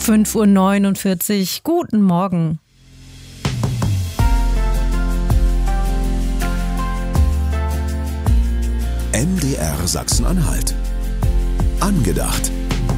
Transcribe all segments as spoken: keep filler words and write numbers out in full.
fünf Uhr neunundvierzig. Guten Morgen. M D R Sachsen-Anhalt. Angedacht.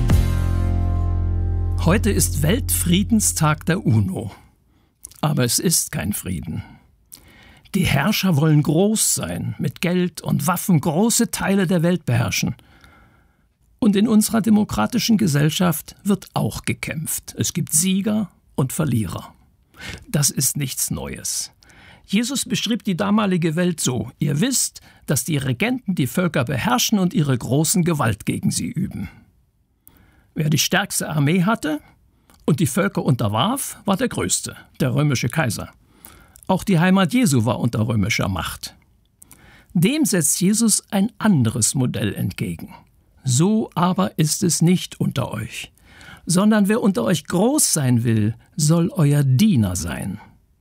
Heute ist Weltfriedenstag der UNO. Aber es ist kein Frieden. Die Herrscher wollen groß sein, mit Geld und Waffen große Teile der Welt beherrschen. Und in unserer demokratischen Gesellschaft wird auch gekämpft. Es gibt Sieger und Verlierer. Das ist nichts Neues. Jesus beschrieb die damalige Welt so: Ihr wisst, dass die Regenten die Völker beherrschen und ihre großen Gewalt gegen sie üben. Wer die stärkste Armee hatte und die Völker unterwarf, war der Größte, der römische Kaiser. Auch die Heimat Jesu war unter römischer Macht. Dem setzt Jesus ein anderes Modell entgegen. So aber ist es nicht unter euch, sondern wer unter euch groß sein will, soll euer Diener sein.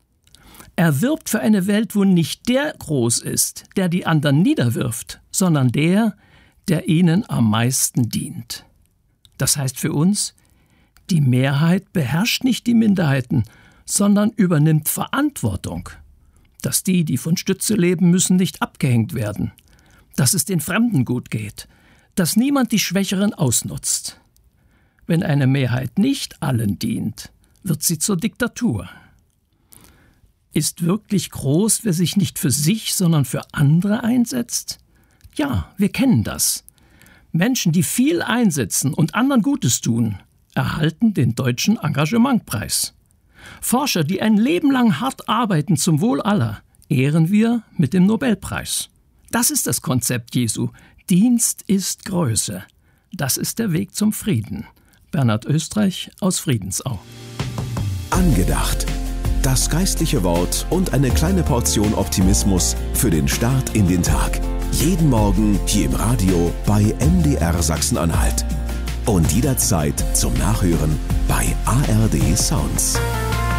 Er wirbt für eine Welt, wo nicht der groß ist, der die anderen niederwirft, sondern der, der ihnen am meisten dient. Das heißt für uns, die Mehrheit beherrscht nicht die Minderheiten, sondern übernimmt Verantwortung, dass die, die von Stütze leben müssen, nicht abgehängt werden, dass es den Fremden gut geht, dass niemand die Schwächeren ausnutzt. Wenn eine Mehrheit nicht allen dient, wird sie zur Diktatur. Ist wirklich groß, wer sich nicht für sich, sondern für andere einsetzt? Ja, wir kennen das. Menschen, die viel einsetzen und anderen Gutes tun, erhalten den Deutschen Engagementpreis. Forscher, die ein Leben lang hart arbeiten zum Wohl aller, ehren wir mit dem Nobelpreis. Das ist das Konzept Jesu. Dienst ist Größe. Das ist der Weg zum Frieden. Bernhard Österreich aus Friedensau. Angedacht. Das geistliche Wort und eine kleine Portion Optimismus für den Start in den Tag. Jeden Morgen hier im Radio bei M D R Sachsen-Anhalt. Und jederzeit zum Nachhören bei A R D Sounds.